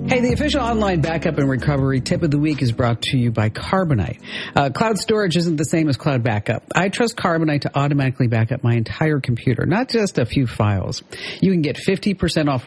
Hey, the official online backup and recovery tip of the week is brought to you by Carbonite. Cloud storage isn't the same as cloud backup. I trust Carbonite to automatically back up my entire computer, not just a few files. You can get 50% off